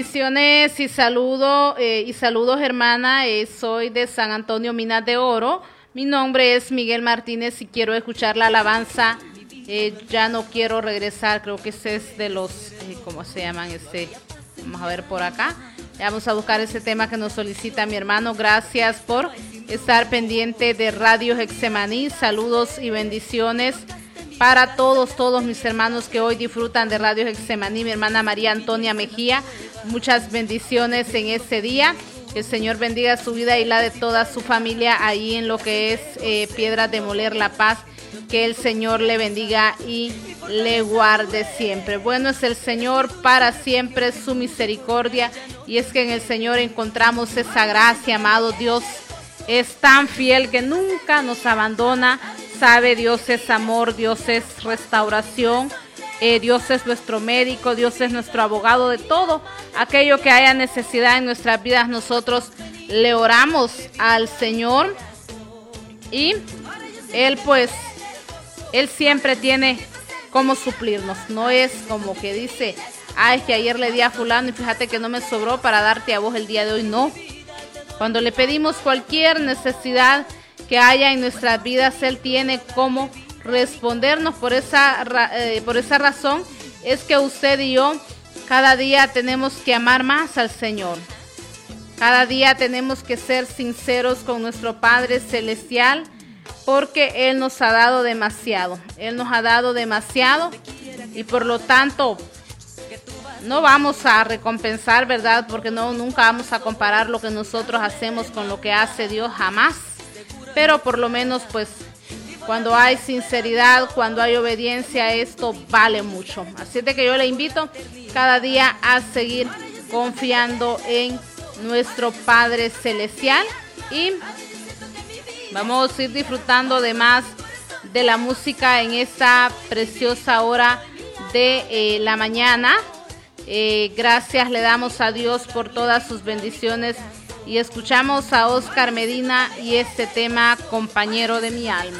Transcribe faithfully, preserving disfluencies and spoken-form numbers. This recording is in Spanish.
Bendiciones y saludo eh, y saludos hermana, eh, soy de San Antonio Minas de Oro. Mi nombre es Miguel Martínez y quiero escuchar la alabanza. Eh, ya no quiero regresar, creo que ese es de los, eh, ¿cómo se llaman? Este, vamos a ver por acá. Vamos a buscar ese tema que nos solicita mi hermano. Gracias por estar pendiente de Radio Getsemaní. Saludos y bendiciones para todos, todos mis hermanos que hoy disfrutan de Radio Getsemaní. Mi hermana María Antonia Mejía, muchas bendiciones en este día. Que el Señor bendiga su vida y la de toda su familia ahí en lo que es eh, Piedras de Moler, La Paz. Que el Señor le bendiga y le guarde siempre. Bueno es el Señor, para siempre su misericordia. Y es que en el Señor encontramos esa gracia, amado. Dios es tan fiel que nunca nos abandona. Sabe, Dios es amor, Dios es restauración. Eh, Dios es nuestro médico, Dios es nuestro abogado de todo aquello que haya necesidad en nuestras vidas. Nosotros le oramos al Señor y Él pues, Él siempre tiene cómo suplirnos. No es como que dice, ah, es que ayer le di a fulano y fíjate que no me sobró para darte a vos el día de hoy. No. Cuando le pedimos cualquier necesidad que haya en nuestras vidas, Él tiene cómo respondernos. Por esa, eh, por esa razón es que usted y yo cada día tenemos que amar más al Señor. Cada día tenemos que ser sinceros con nuestro Padre Celestial, porque Él nos ha dado demasiado. Él nos ha dado demasiado y por lo tanto no vamos a recompensar, ¿verdad? Porque no, nunca vamos a comparar lo que nosotros hacemos con lo que hace Dios, jamás. Pero por lo menos pues cuando hay sinceridad, cuando hay obediencia, esto vale mucho. Así de que yo le invito cada día a seguir confiando en nuestro Padre Celestial y vamos a ir disfrutando de más de la música en esta preciosa hora de eh, la mañana. Eh, gracias le damos a Dios por todas sus bendiciones y escuchamos a Oscar Medina y este tema, Compañero de mi alma.